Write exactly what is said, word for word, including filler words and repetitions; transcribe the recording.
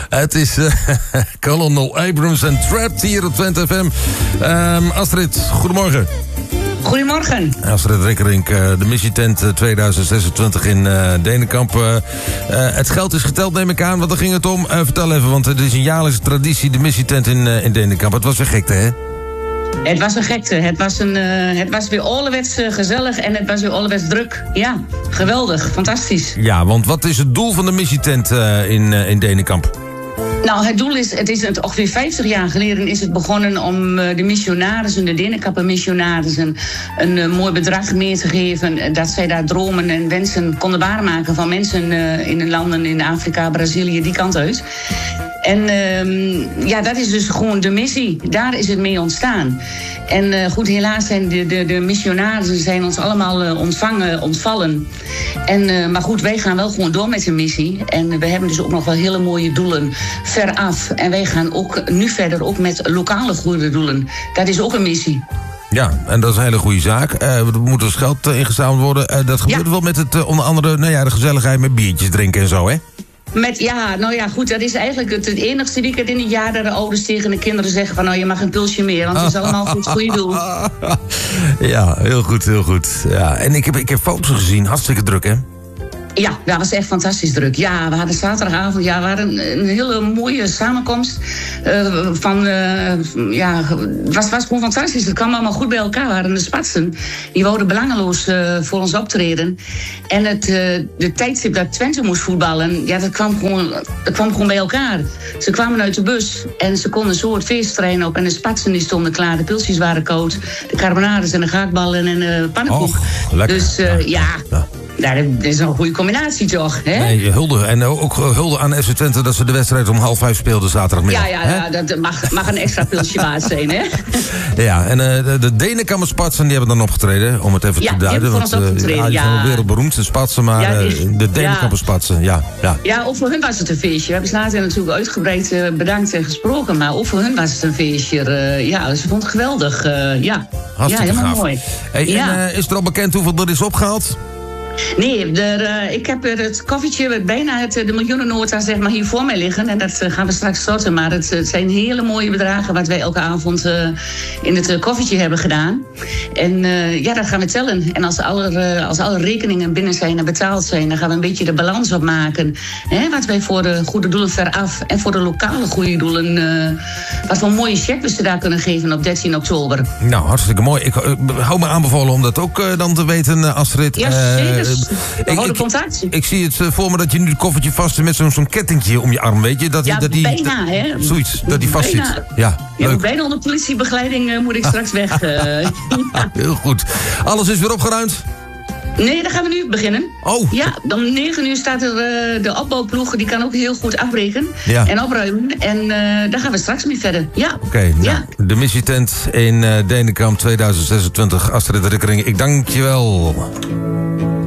Het is uh, Colonel Abrams en Trapped hier op Twente F M. Um, Astrid, goedemorgen. Goedemorgen. Astrid Rikkerink, uh, de missietent uh, tweeduizend zesentwintig in uh, Denenkamp. Uh, uh, het geld is geteld, neem ik aan, want daar ging het om. Uh, vertel even, want het is een jaarlijkse traditie, de missietent in, uh, in Denenkamp. Het was weer gekte, hè? Het was een gekte. Het was, een, uh, het was weer ouderwets uh, gezellig en het was weer ouderwets druk. Ja, geweldig. Fantastisch. Ja, want wat is het doel van de missietent uh, in, uh, in Denenkamp? Nou, het doel is, het is het, ongeveer vijftig jaar geleden is het begonnen om uh, de missionarissen, de Denenkamper missionarissen, een uh, mooi bedrag mee te geven. Uh, dat zij daar dromen en wensen konden waarmaken van mensen uh, in de landen in Afrika, Brazilië, die kant uit. En uh, ja, dat is dus gewoon de missie. Daar is het mee ontstaan. En uh, goed, helaas zijn de, de, de missionarissen zijn ons allemaal uh, ontvangen, ontvallen. En, uh, maar goed, wij gaan wel gewoon door met de missie. En we hebben dus ook nog wel hele mooie doelen veraf. En wij gaan ook nu verder ook met lokale goede doelen. Dat is ook een missie. Ja, en dat is een hele goede zaak. Uh, er moet dus geld uh, ingezameld worden. Uh, dat gebeurt ja. wel met het uh, onder andere, nou ja, de gezelligheid met biertjes drinken en zo, hè? Met, ja, nou ja, goed, dat is eigenlijk het, het enigste weekend in het jaar dat de ouders tegen de kinderen zeggen van, nou, je mag een pulsje meer, want het is allemaal goed voor je doel. Ja, heel goed, heel goed. Ja, en ik heb, ik heb foto's gezien, hartstikke druk, hè? Ja, dat was echt fantastisch druk. Ja, we hadden zaterdagavond, ja, we hadden een, een hele mooie samenkomst. Uh, van, uh, ja, het was, was gewoon fantastisch. Het kwam allemaal goed bij elkaar. We hadden de Spatsen. Die wouden belangeloos uh, voor ons optreden. En het, uh, de tijdstip dat Twente moest voetballen, ja, dat kwam, gewoon, dat kwam gewoon bij elkaar. Ze kwamen uit de bus en ze konden zo het feesttrein op. En de Spatsen die stonden klaar. De pilsjes waren koud. De carbonades en de gaakballen en de pannenkoek. Oh, lekker. Dus uh, ja... ja. Nou, dat is een goede combinatie toch, hè? Nee, hulde. En ook hulde aan F C Twente dat ze de wedstrijd om half vijf speelden zaterdagmiddag. Ja, ja, ja, dat mag, mag een extra pilsje waard zijn, hè? Ja, en uh, de, de Denenkamper Spatsen, die hebben dan opgetreden, om het even ja, te duiden. Want uh, ja, die ja. zijn wel wereldberoemd, de Spatsen, maar ja, die, uh, de Denenkamper Spatsen, ja, ja. Ja, ook voor hun was het een feestje. We hebben ze later natuurlijk uitgebreid uh, bedankt en gesproken, maar ook voor hun was het een feestje. Uh, ja, ze vond het geweldig, uh, ja. Hartstikke ja, helemaal gaaf. Mooi. Hey, ja. En uh, is er al bekend hoeveel er is opgehaald? Nee, er, uh, ik heb er het koffietje, bijna het, de miljoenennota zeg maar, hier voor mij liggen. En dat uh, gaan we straks sorten. Maar het, het zijn hele mooie bedragen wat wij elke avond uh, in het uh, koffietje hebben gedaan. En uh, ja, dat gaan we tellen. En als alle, uh, als alle rekeningen binnen zijn en betaald zijn, dan gaan we een beetje de balans opmaken. Hè, wat wij voor de goede doelen veraf en voor de lokale goede doelen, uh, wat voor mooie cheques we daar kunnen geven op dertien oktober. Nou, hartstikke mooi. Ik uh, hou me aanbevolen om dat ook uh, dan te weten, uh, Astrid. Ja, zeker. Uh, Ik, ik, contact. ik zie het voor me dat je nu het koffertje vast hebt met zo'n zo'n kettingje om je arm, weet je? Dat, ja, dat die, bijna, dat, hè? Zoiets, dat die vast bijna. zit. Ja, leuk. Ja, bijna onder politiebegeleiding uh, moet ik straks weg. Uh, ja. Heel goed. Alles is weer opgeruimd? Nee, dan gaan we nu beginnen. Oh. Ja, om negen uur staat er uh, de opbouwploeg. Die kan ook heel goed afbreken ja. en opruimen. En uh, daar gaan we straks mee verder. Ja. Oké, okay, nou, ja. de missietent in uh, Denenkamp tweeduizend zesentwintig. Astrid Rikkering, ik dank je wel.